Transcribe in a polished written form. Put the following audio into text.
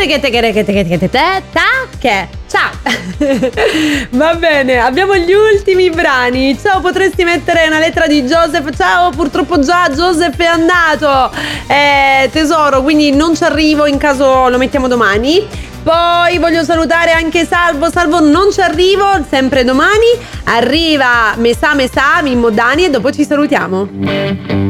Ciao. Va bene, abbiamo gli ultimi brani. Ciao, potresti mettere una lettera di Joseph? Ciao, purtroppo già Joseph è andato, tesoro, quindi non ci arrivo, in caso lo mettiamo domani. Poi voglio salutare anche Salvo, non ci arrivo, sempre domani. Arriva Mimmo Dani e dopo ci salutiamo.